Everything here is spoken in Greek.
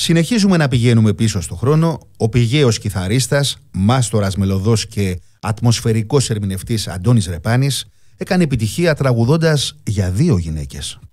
Συνεχίζουμε να πηγαίνουμε πίσω στο χρόνο. Ο πηγαίος κιθαρίστας, μάστορας μελωδός και ατμοσφαιρικός ερμηνευτής Αντώνης Ρεπάνης έκανε επιτυχία τραγουδώντας για δύο γυναίκες.